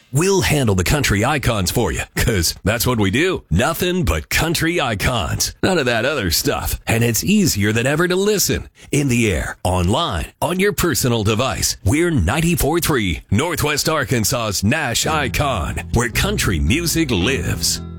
We'll handle the country icons for you, 'cause that's what we do. Nothing but country icons. None of that other stuff. And it's easier than ever to listen. In the air, online, on your personal device. We're 94.3, Northwest Arkansas's Nash Icon, where country music lives.